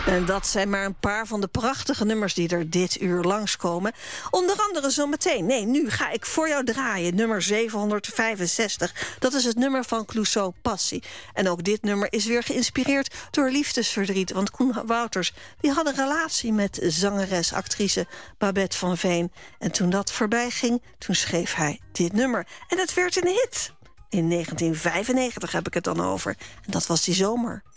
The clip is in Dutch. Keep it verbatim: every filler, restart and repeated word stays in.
En dat zijn maar een paar van de prachtige nummers die er dit uur langskomen. Onder andere zometeen. Nee, nu ga ik voor jou draaien. Nummer zevenhonderdvijfenzestig. Dat is het nummer van Clouseau, Passie. En ook dit nummer is weer geïnspireerd door liefdesverdriet. Want Koen Wouters die had een relatie met zangeres, actrice Babette van Veen. En toen dat voorbij ging, toen schreef hij dit nummer. En het werd een hit. In negentien vijfennegentig heb ik het dan over. En dat was die zomer.